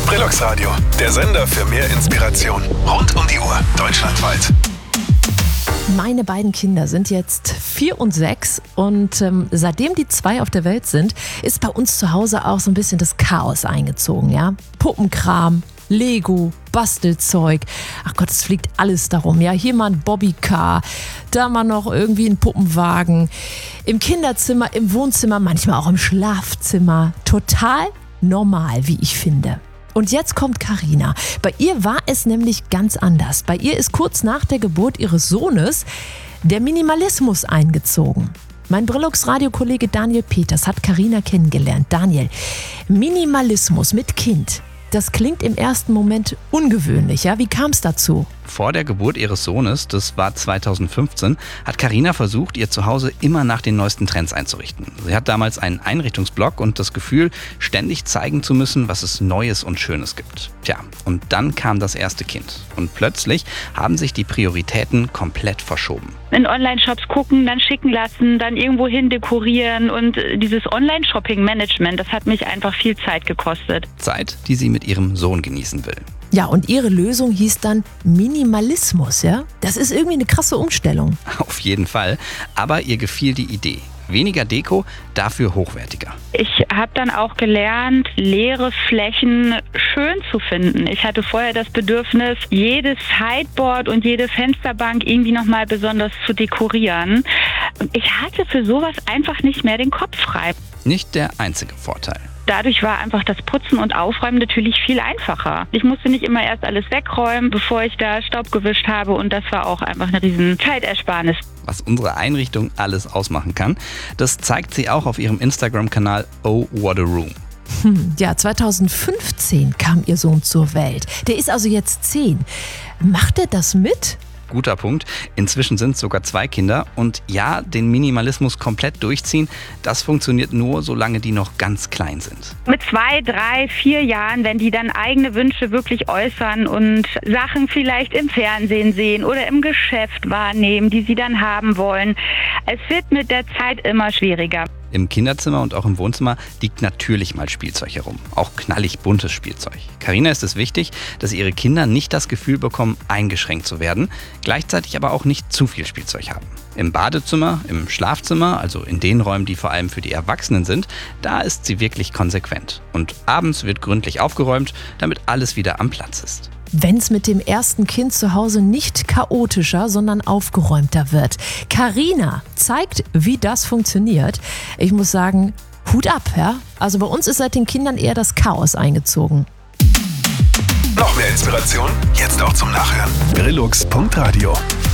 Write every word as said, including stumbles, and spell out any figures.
Brillux Radio, der Sender für mehr Inspiration. Rund um die Uhr, deutschlandweit. Meine beiden Kinder sind jetzt vier und sechs und ähm, seitdem die zwei auf der Welt sind, ist bei uns zu Hause auch so ein bisschen das Chaos eingezogen, ja? Puppenkram, Lego, Bastelzeug. Ach Gott, es fliegt alles darum. Ja, hier mal ein Bobbycar, da mal noch irgendwie ein Puppenwagen. Im Kinderzimmer, im Wohnzimmer, manchmal auch im Schlafzimmer. Total normal, wie ich finde. Und jetzt kommt Carina. Bei ihr war es nämlich ganz anders. Bei ihr ist kurz nach der Geburt ihres Sohnes der Minimalismus eingezogen. Mein Brillux-Radio-Kollege Daniel Peters hat Carina kennengelernt. Daniel, Minimalismus mit Kind. Das klingt im ersten Moment ungewöhnlich, ja? Wie kam es dazu? Vor der Geburt ihres Sohnes, das war zweitausendfünfzehn, hat Carina versucht, ihr Zuhause immer nach den neuesten Trends einzurichten. Sie hat damals einen Einrichtungsblog und das Gefühl, ständig zeigen zu müssen, was es Neues und Schönes gibt. Tja, und dann kam das erste Kind. Und plötzlich haben sich die Prioritäten komplett verschoben. In Online-Shops gucken, dann schicken lassen, dann irgendwo hin dekorieren und dieses Online-Shopping-Management, das hat mich einfach viel Zeit gekostet. Zeit, die sie mit ihrem Sohn genießen will. Ja, und ihre Lösung hieß dann Minimalismus, ja? Das ist irgendwie eine krasse Umstellung. Auf jeden Fall, aber ihr gefiel die Idee. Weniger Deko, dafür hochwertiger. Ich habe dann auch gelernt, leere Flächen schön zu finden. Ich hatte vorher das Bedürfnis, jedes Sideboard und jede Fensterbank irgendwie nochmal besonders zu dekorieren. Und ich hatte für sowas einfach nicht mehr den Kopf frei. Nicht der einzige Vorteil. Dadurch war einfach das Putzen und Aufräumen natürlich viel einfacher. Ich musste nicht immer erst alles wegräumen, bevor ich da Staub gewischt habe, und das war auch einfach eine riesen Zeitersparnis. Was unsere Einrichtung alles ausmachen kann, das zeigt sie auch auf ihrem Instagram-Kanal Oh What a Room. Hm, ja, zweitausendfünfzehn kam ihr Sohn zur Welt. Der ist also jetzt zehn. Macht er das mit? Guter Punkt. Inzwischen sind es sogar zwei Kinder. Und ja, den Minimalismus komplett durchziehen, das funktioniert nur, solange die noch ganz klein sind. Mit zwei, drei, vier Jahren, wenn die dann eigene Wünsche wirklich äußern und Sachen vielleicht im Fernsehen sehen oder im Geschäft wahrnehmen, die sie dann haben wollen. Es wird mit der Zeit immer schwieriger. Im Kinderzimmer und auch im Wohnzimmer liegt natürlich mal Spielzeug herum. Auch knallig buntes Spielzeug. Carina ist es wichtig, dass ihre Kinder nicht das Gefühl bekommen, eingeschränkt zu werden, gleichzeitig aber auch nicht zu viel Spielzeug haben. Im Badezimmer, im Schlafzimmer, also in den Räumen, die vor allem für die Erwachsenen sind, da ist sie wirklich konsequent. Und abends wird gründlich aufgeräumt, damit alles wieder am Platz ist. Wenn es mit dem ersten Kind zu Hause nicht chaotischer, sondern aufgeräumter wird. Carina zeigt, wie das funktioniert. Ich muss sagen, Hut ab, ja? Also bei uns ist seit den Kindern eher das Chaos eingezogen. Noch mehr Inspiration? Jetzt auch zum Nachhören. Brillux Punkt Radio